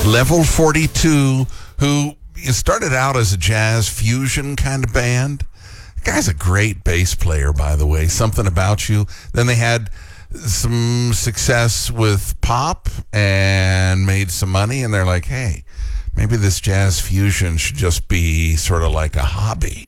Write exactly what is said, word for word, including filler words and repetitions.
Level forty-two, who started out as a jazz fusion kind of band. The guy's a great bass player, by the way. Something About You. Then they had some success with pop and made some money, and they're like, hey, maybe this jazz fusion should just be sort of like a hobby.